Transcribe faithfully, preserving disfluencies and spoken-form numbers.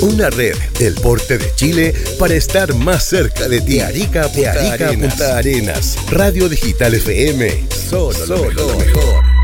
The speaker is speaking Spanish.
Una red del porte de Chile para estar más cerca de ti. De Arica a Punta, Arica, Arenas. Punta Arenas. Radio Digital F M. Solo, Solo lo mejor. Lo mejor.